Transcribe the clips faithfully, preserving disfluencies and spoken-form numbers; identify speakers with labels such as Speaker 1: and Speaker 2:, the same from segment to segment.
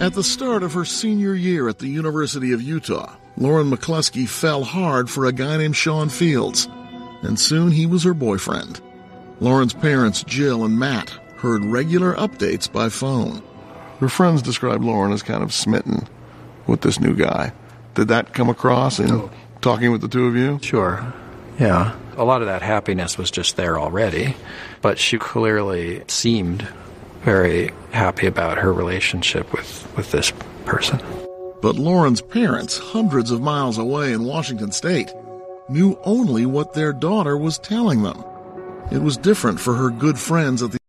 Speaker 1: At the start of her senior year at the University of Utah, Lauren McCluskey fell hard for a guy named Sean Fields, and soon he was her boyfriend. Lauren's parents, Jill and Matt, heard regular updates by phone. Her friends described Lauren as kind of smitten with this new guy. Did that come across in oh. talking with the two of you?
Speaker 2: Sure. Yeah. A lot of that happiness was just there already, but she clearly seemed very happy about her relationship with, with this person.
Speaker 1: But Lauren's parents, hundreds of miles away in Washington State, knew only what their daughter was telling them. It was different for her good friends at the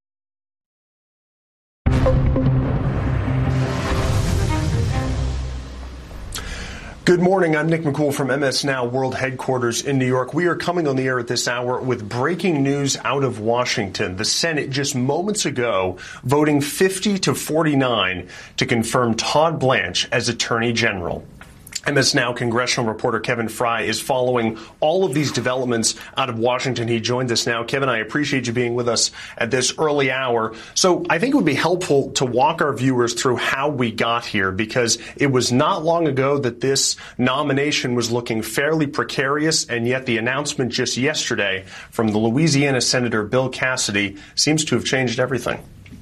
Speaker 3: Good morning. I'm Nick McCool from M S Now World Headquarters in New York. We are coming on the air at this hour with breaking news out of Washington. The Senate just moments ago voting fifty to forty-nine to confirm Todd Blanche as Attorney General. M S Now congressional reporter Kevin Fry is following all of these developments out of Washington. He joins us now. Kevin, I appreciate you being with us at this early hour. So I think it would be helpful to walk our viewers through how we got here, because it was not long ago that this nomination was looking fairly precarious, and yet the announcement just yesterday from the Louisiana Senator Bill Cassidy seems to have changed everything.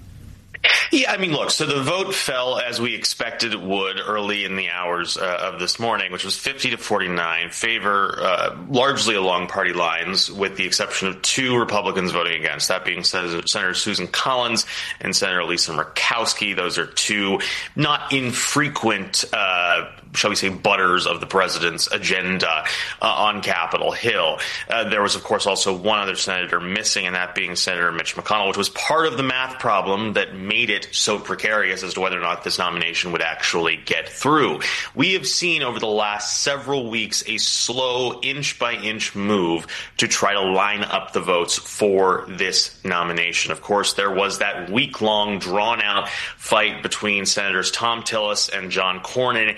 Speaker 4: Yeah, I mean, look, so the vote fell as we expected it would early in the hours uh, of this morning, which was fifty to forty-nine, favor uh, largely along party lines, with the exception of two Republicans voting against, that being Senator, Senator Susan Collins and Senator Lisa Murkowski. Those are two not infrequent, uh, shall we say, butters of the president's agenda uh, on Capitol Hill. Uh, there was, of course, also one other senator missing, and that being Senator Mitch McConnell, which was part of the math problem that made it so precarious as to whether or not this nomination would actually get through. We have seen over the last several weeks a slow inch-by-inch move to try to line up the votes for this nomination. Of course, there was that week-long, drawn-out fight between Senators Thom Tillis and John Cornyn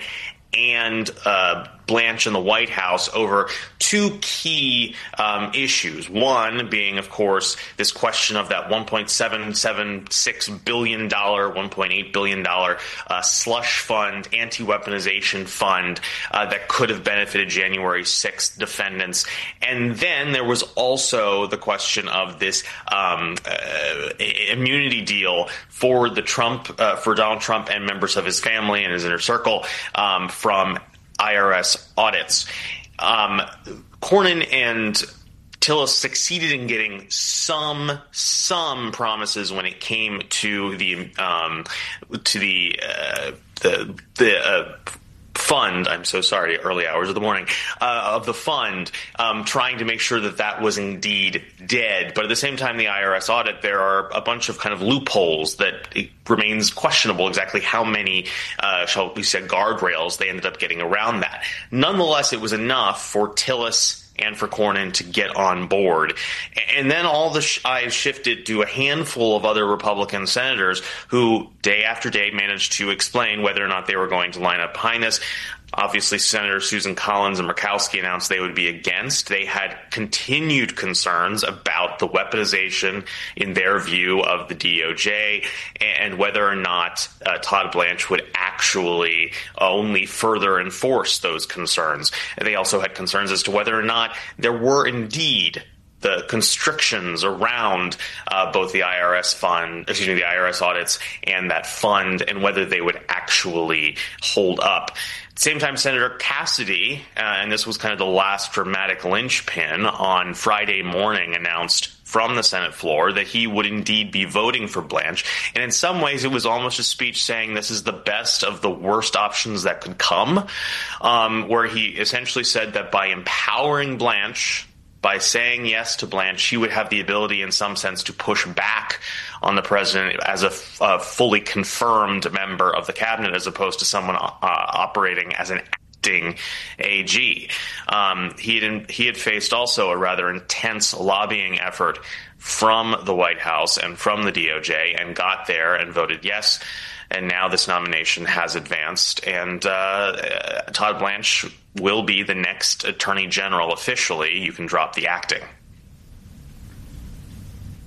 Speaker 4: and uh, Blanche in the White House over two key um, issues. One being, of course, this question of that one point seven seven six billion dollars, one point eight billion dollars uh, slush fund, anti-weaponization fund uh, that could have benefited January sixth defendants. And then there was also the question of this um, uh, immunity deal for the Trump, uh, for Donald Trump and members of his family and his inner circle um, from I R S audits. Um, Cornyn and Tillis succeeded in getting some some promises when it came to the um, to the uh, the the. Uh, fund, I'm so sorry, early hours of the morning, uh, of the fund, um, trying to make sure that that was indeed dead. But at the same time, the I R S audit, there are a bunch of kind of loopholes that it remains questionable exactly how many, uh, shall we say, guardrails they ended up getting around that. Nonetheless, it was enough for Tillis and for Cornyn to get on board. And then all the sh- eyes shifted to a handful of other Republican senators who, day after day, managed to explain whether or not they were going to line up behind this. Obviously, Senator Susan Collins and Murkowski announced they would be against. They had continued concerns about the weaponization, in their view, of the D O J and whether or not uh, Todd Blanche would actually only further enforce those concerns. And they also had concerns as to whether or not there were indeed the constrictions around uh, both the I R S fund, excuse me, the I R S audits and that fund, and whether they would actually hold up. At the same time, Senator Cassidy, uh, and this was kind of the last dramatic linchpin, on Friday morning announced from the Senate floor that he would indeed be voting for Blanche. And in some ways, it was almost a speech saying this is the best of the worst options that could come, um, where he essentially said that by empowering Blanche, by saying yes to Blanche, she would have the ability in some sense to push back on the president as a, a fully confirmed member of the cabinet, as opposed to someone uh, operating as an acting A G. Um, he had, he had faced also a rather intense lobbying effort from the White House and from the D O J, and got there and voted yes. And now this nomination has advanced, and uh, Todd Blanche will be the next Attorney General officially. You can drop the acting.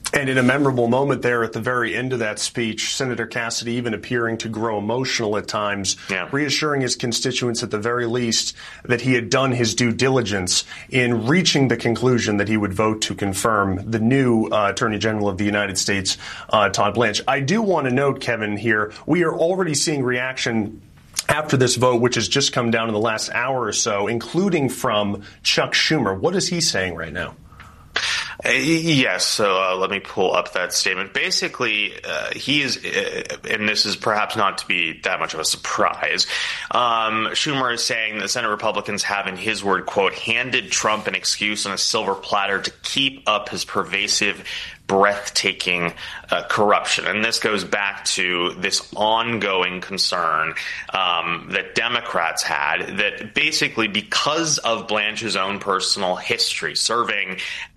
Speaker 3: And in a memorable moment there at the very end of that speech, Senator Cassidy even appearing to grow emotional at times, yeah. reassuring his constituents at the very least that he had done his due diligence in reaching the conclusion that he would vote to confirm the new uh, Attorney General of the United States, uh, Todd Blanche. I do want to note, Kevin, here, we are already seeing reaction after this vote, which has just come down in the last hour or so, including from Chuck Schumer. What is he saying right now?
Speaker 4: Uh, yes, so uh, let me pull up that statement. Basically, uh, he is, uh, and this is perhaps not to be that much of a surprise, um, Schumer is saying that Senate Republicans have, in his word, quote, handed Trump an excuse on a silver platter to keep up his pervasive, breathtaking uh, corruption. And this goes back to this ongoing concern um, that Democrats had that basically because of Blanche's own personal history, serving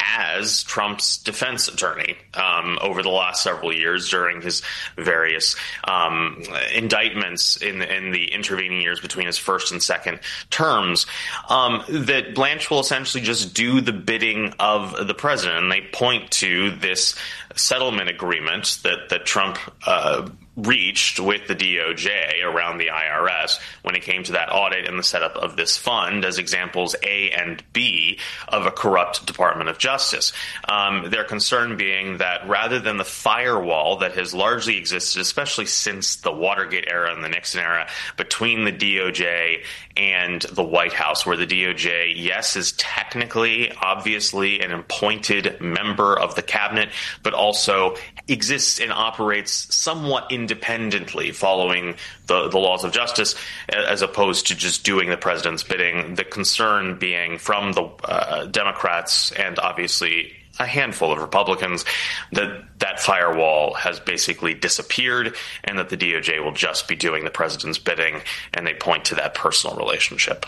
Speaker 4: as Trump's defense attorney um, over the last several years during his various um, indictments in, in the intervening years between his first and second terms, um, that Blanche will essentially just do the bidding of the president. And they point to this settlement agreement that, that Trump uh, reached with the D O J around the I R S when it came to that audit and the setup of this fund as examples A and B of a corrupt Department of Justice. Um, their concern being that rather than the firewall that has largely existed, especially since the Watergate era and the Nixon era, between the D O J and the White House, where the D O J, yes, is technically, obviously, an appointed member of the cabinet, but also exists and operates somewhat independently following the, the laws of justice, as opposed to just doing the president's bidding. The concern being from the uh, Democrats and obviously a handful of Republicans that that firewall has basically disappeared and that the D O J will just be doing the president's bidding, and they point to that personal relationship.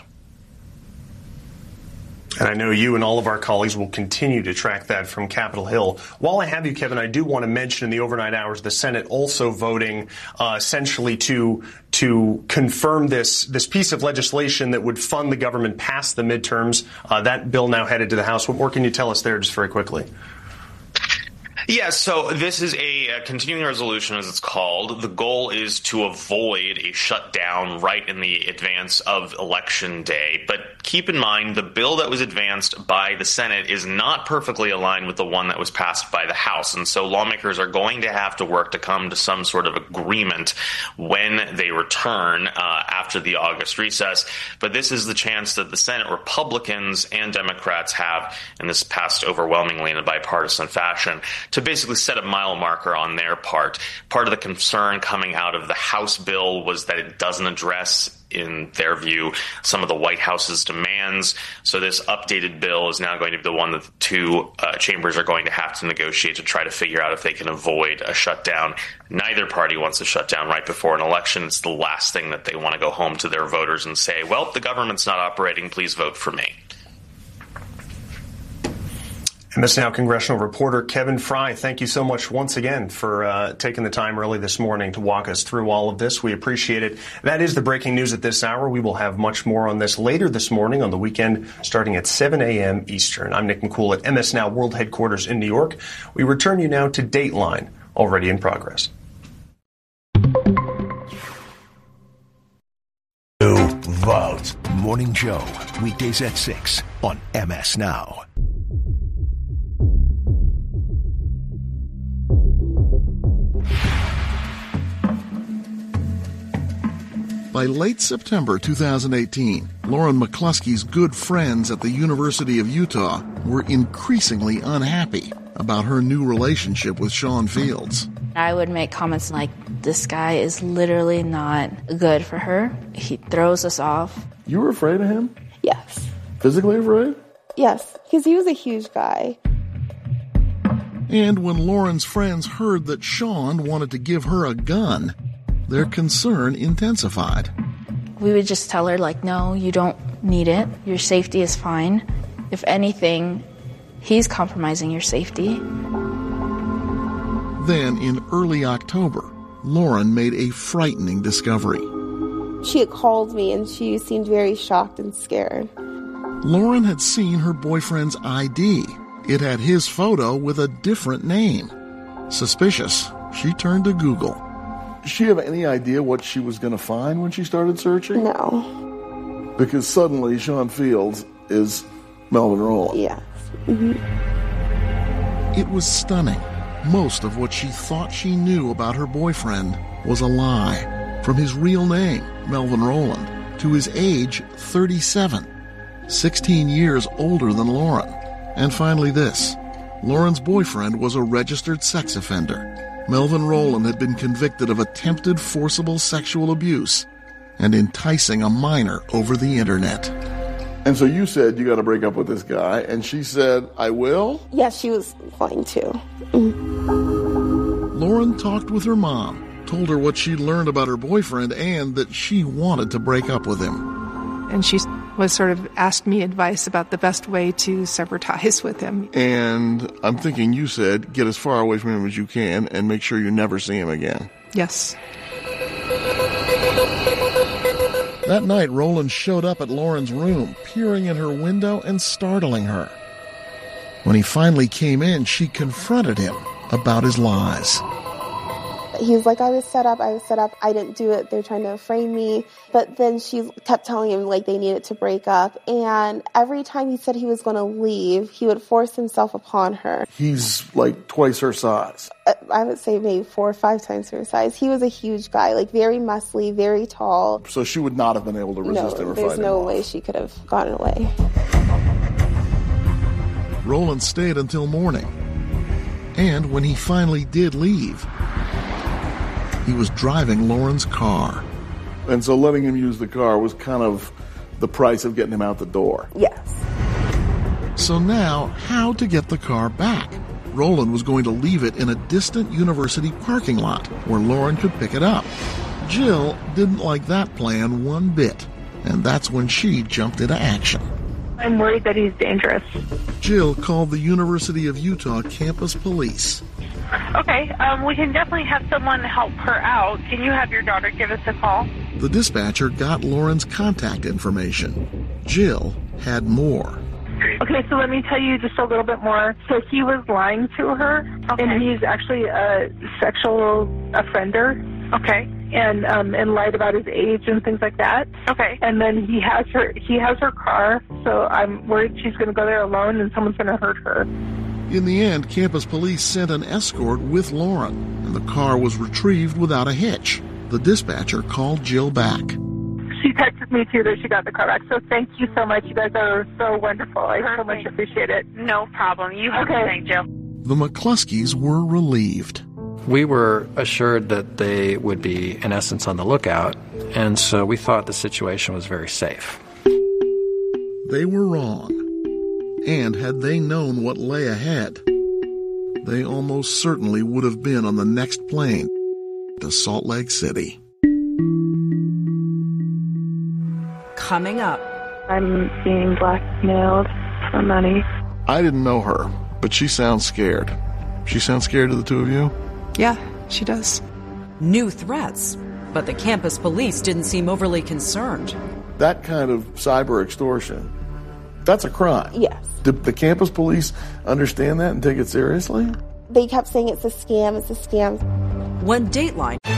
Speaker 3: And I know you and all of our colleagues will continue to track that from Capitol Hill. While I have you, Kevin, I do want to mention in the overnight hours the Senate also voting uh, essentially to to confirm this this piece of legislation that would fund the government past the midterms. Uh, that bill now headed to the House. What more can you tell us there just very quickly?
Speaker 4: Yeah, so this is a, a continuing resolution, as it's called. The goal is to avoid a shutdown right in the advance of Election Day. But keep in mind, the bill that was advanced by the Senate is not perfectly aligned with the one that was passed by the House. And so lawmakers are going to have to work to come to some sort of agreement when they return uh, after the August recess. But this is the chance that the Senate Republicans and Democrats have, and this passed overwhelmingly in a bipartisan fashion, to basically set a mile marker on their part. Part of the concern coming out of the House bill was that it doesn't address, in their view, some of the White House's demands. So this updated bill is now going to be the one that the two uh, chambers are going to have to negotiate to try to figure out if they can avoid a shutdown. Neither party wants a shutdown right before an election. It's the last thing that they want to go home to their voters and say, well, the government's not operating, please vote for me.
Speaker 3: M S Now congressional reporter Kevin Fry, thank you so much once again for uh, taking the time early this morning to walk us through all of this. We appreciate it. That is the breaking news at this hour. We will have much more on this later this morning on the weekend, starting at seven a.m. Eastern. I'm Nick McCool at M S Now World Headquarters in New York. We return you now to Dateline, already in progress.
Speaker 5: Vote. Morning Joe, weekdays at six on M S Now.
Speaker 1: By late September two thousand eighteen, Lauren McCluskey's good friends at the University of Utah were increasingly unhappy about her new relationship with Sean Fields.
Speaker 6: I would make comments like, this guy is literally not good for her. He throws us off.
Speaker 7: You were afraid of him?
Speaker 8: Yes.
Speaker 7: Physically afraid?
Speaker 8: Yes, because he was a huge guy.
Speaker 1: And when Lauren's friends heard that Sean wanted to give her a gun, their concern intensified.
Speaker 6: We would just tell her, like, no, you don't need it. Your safety is fine. If anything, he's compromising your safety.
Speaker 1: Then, in early October, Lauren made a frightening discovery.
Speaker 8: She had called me, and she seemed very shocked and scared.
Speaker 1: Lauren had seen her boyfriend's I D It had his photo with a different name. Suspicious, she turned to Google.
Speaker 7: Did she have any idea what she was going to find when she started searching?
Speaker 8: No.
Speaker 7: Because suddenly Sean Fields is Melvin Rowland.
Speaker 8: Yes. Mm-hmm.
Speaker 1: It was stunning. Most of what she thought she knew about her boyfriend was a lie. From his real name, Melvin Rowland, to his age, thirty-seven, sixteen years older than Lauren. And finally this. Lauren's boyfriend was a registered sex offender. Melvin Rowland had been convicted of attempted forcible sexual abuse and enticing a minor over the internet.
Speaker 7: And so you said you got to break up with this guy, and she said, I will?
Speaker 8: Yes, she was going to. Mm.
Speaker 1: Lauren talked with her mom, told her what she'd learned about her boyfriend and that she wanted to break up with him.
Speaker 9: And she was sort of asked me advice about the best way to sever ties with him.
Speaker 7: And I'm thinking you said get as far away from him as you can and make sure you never see him again.
Speaker 9: Yes.
Speaker 1: That night, Rowland showed up at Lauren's room, peering in her window and startling her. When he finally came in, she confronted him about his lies.
Speaker 8: He was like, I was set up, I was set up, I didn't do it, they're trying to frame me. But then she kept telling him, like, they needed to break up. And every time he said he was going to leave, he would force himself upon her.
Speaker 7: He's like twice her size.
Speaker 8: I would say maybe four or five times her size. He was a huge guy, like very muscly, very tall.
Speaker 7: So she would not have been able to resist
Speaker 8: no,
Speaker 7: him or
Speaker 8: there's
Speaker 7: fight
Speaker 8: no
Speaker 7: him
Speaker 8: way
Speaker 7: off.
Speaker 8: she could have gotten away.
Speaker 1: Rowland stayed until morning. And when he finally did leave, he was driving Lauren's car.
Speaker 7: And so letting him use the car was kind of the price of getting him out the door.
Speaker 8: Yes.
Speaker 1: So now, how to get the car back? Rowland was going to leave it in a distant university parking lot where Lauren could pick it up. Jill didn't like that plan one bit, and that's when she jumped into action.
Speaker 10: I'm worried that he's dangerous.
Speaker 1: Jill called the University of Utah campus police.
Speaker 10: Okay, um, we can definitely have someone help her out. Can you have your daughter give us a call?
Speaker 1: The dispatcher got Lauren's contact information. Jill had more.
Speaker 10: Okay, so let me tell you just a little bit more. So he was lying to her, okay. And he's actually a sexual offender. Okay. And um, and lied about his age and things like that. Okay. And then he has her he has her car, so I'm worried she's going to go there alone and someone's going to hurt her.
Speaker 1: In the end, campus police sent an escort with Lauren, and the car was retrieved without a hitch. The dispatcher called Jill back.
Speaker 10: She texted me, too, that she got the car back. So thank you so much. You guys are so wonderful. I Perfect. so much appreciate it. No problem. You have okay. a good night, Jill.
Speaker 1: The McCluskeys were relieved.
Speaker 2: We were assured that they would be, in essence, on the lookout, and so we thought the situation was very safe.
Speaker 1: They were wrong. And had they known what lay ahead, they almost certainly would have been on the next plane to Salt Lake City.
Speaker 11: Coming up.
Speaker 10: I'm being blackmailed for money.
Speaker 7: I didn't know her, but she sounds scared. She sounds scared to the two of you?
Speaker 9: Yeah, she does.
Speaker 11: New threats, but the campus police didn't seem overly concerned.
Speaker 7: That kind of cyber extortion, that's a crime.
Speaker 8: Yes.
Speaker 7: Did the campus police understand that and take it seriously?
Speaker 8: They kept saying it's a scam, it's a scam.
Speaker 11: When Dateline